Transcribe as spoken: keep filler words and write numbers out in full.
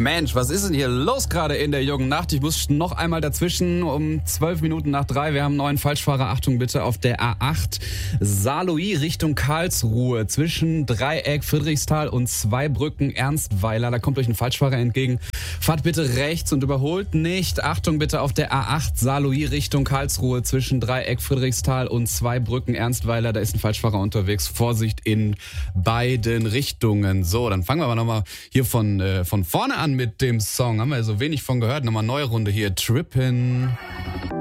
Mensch, was ist denn hier los gerade in der jungen Nacht? Ich muss noch einmal dazwischen um zwölf Minuten nach drei. Wir haben einen neuen Falschfahrer. Achtung bitte auf der A acht. Saarlouis Richtung Karlsruhe zwischen Dreieck Friedrichsthal und Zweibrücken Ernstweiler. Da kommt euch ein Falschfahrer entgegen. Fahrt bitte rechts und überholt nicht. Achtung bitte auf der A acht. Saarlouis Richtung Karlsruhe zwischen Dreieck Friedrichsthal und Zweibrücken Ernstweiler. Da ist ein Falschfahrer unterwegs. Vorsicht in beiden Richtungen. So, dann fangen wir aber nochmal hier von, äh, von vorne an mit dem Song. Haben wir so wenig von gehört. Nochmal neue Runde hier. Trippin'.